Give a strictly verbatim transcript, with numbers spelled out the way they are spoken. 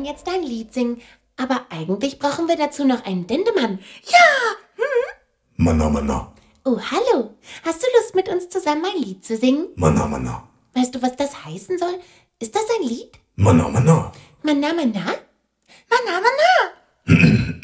jetzt ein Lied singen, aber eigentlich brauchen wir dazu noch einen Dendemann. Ja! Hm? Mana, mana. Oh, hallo. Hast du Lust, mit uns zusammen ein Lied zu singen? Mana, mana. Weißt du, was das heißen soll? Ist das ein Lied? Mana, mana. Mana, mana? Mana, mana.